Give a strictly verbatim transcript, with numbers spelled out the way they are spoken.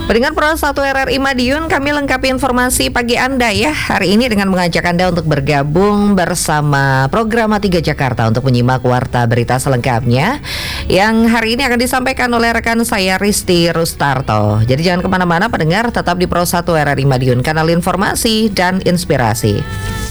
Pendengar Pro satu R R I Madiun, kami lengkapi informasi pagi Anda ya hari ini dengan mengajak Anda untuk bergabung bersama program tiga Jakarta untuk menyimak warta berita selengkapnya yang hari ini akan disampaikan oleh rekan saya Risti Rustarto. Jadi jangan kemana-mana pendengar, tetap di Pro satu R R I Madiun, kanal informasi dan inspirasi.